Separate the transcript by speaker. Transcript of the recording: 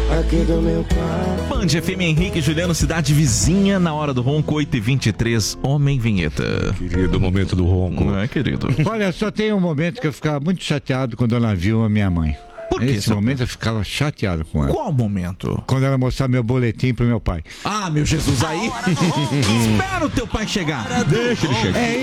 Speaker 1: aqui do meu quarto.
Speaker 2: Band FM, Henrique, Juliano, cidade vizinha, na hora do ronco, 8h23, Homem Vinheta.
Speaker 3: Querido, momento do ronco.
Speaker 2: Não é, querido?
Speaker 4: Olha, só tem um momento que eu ficava muito chateado quando ela viu a minha mãe.
Speaker 2: Por que?
Speaker 4: Nesse momento eu ficava chateado com ela.
Speaker 2: Qual momento?
Speaker 4: Quando ela mostrava meu boletim pro meu pai.
Speaker 2: Ah, meu Jesus, aí... Espera o teu pai chegar.
Speaker 3: Deixa ele chegar.